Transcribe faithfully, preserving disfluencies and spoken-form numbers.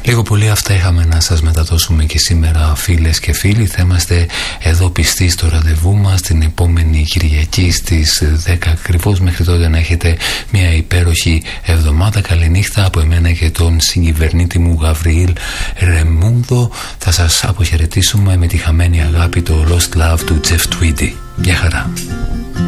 Λίγο πολύ αυτά είχαμε να σας μεταδώσουμε και σήμερα, φίλες και φίλοι. Θα είμαστε εδώ πιστοί στο ραντεβού μας την επόμενη Κυριακή στις δέκα ακριβώς. Μέχρι τότε να έχετε μια υπέροχη εβδομάδα. Καληνύχτα από εμένα και τον συγκυβερνήτη μου Γαβριήλ Ρεμούντο. Θα σας αποχαιρετήσουμε με τη χαμένη αγάπη, το Lost Love του Jeff Tweedy. Γεια χαρά.